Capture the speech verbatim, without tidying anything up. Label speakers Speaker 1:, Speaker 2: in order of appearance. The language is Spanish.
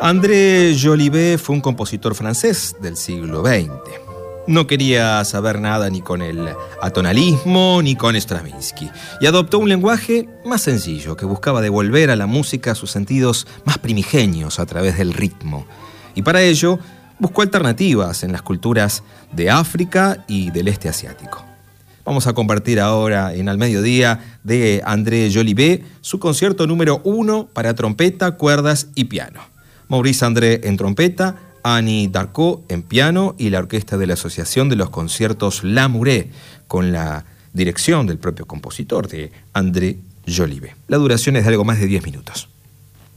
Speaker 1: André Jolivet fue un compositor francés del siglo veinte. No quería saber nada ni con el atonalismo ni con Stravinsky, y adoptó un lenguaje más sencillo que buscaba devolver a la música sus sentidos más primigenios a través del ritmo. Y para ello buscó alternativas en las culturas de África y del este asiático. Vamos a compartir ahora en Al Mediodía de André Jolivet su concierto número uno para trompeta, cuerdas y piano. Maurice André en trompeta, Annie Darcot en piano y la orquesta de la Asociación de los Conciertos La Murée, con la dirección del propio compositor de André Jolivet. La duración es de algo más de diez minutos.